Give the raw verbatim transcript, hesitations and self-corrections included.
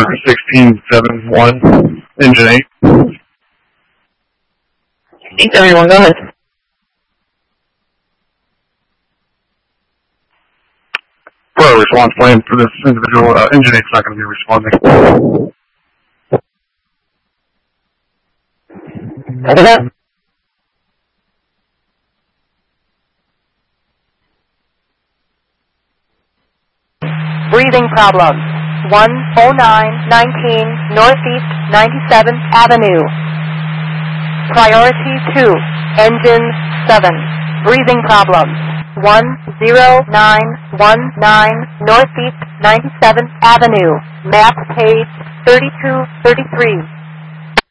sixteen seven one, engine eight. sixteen seven one, go ahead. For a response plan for this individual, uh, engine eight's not going to be responding. Copy that. Breathing problems. one oh nine nineteen Northeast ninety-seventh Avenue. Priority two, engine seven. Breathing problems. one oh nine one nine Northeast ninety-seventh Avenue. Map page thirty-two thirty-three.